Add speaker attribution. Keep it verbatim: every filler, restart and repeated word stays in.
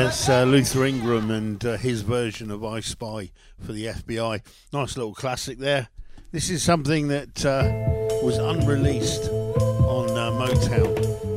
Speaker 1: was uh, Luther Ingram and uh, his version of I Spy for the F B I. Nice little classic there. This is something that uh, was unreleased on uh, Motown.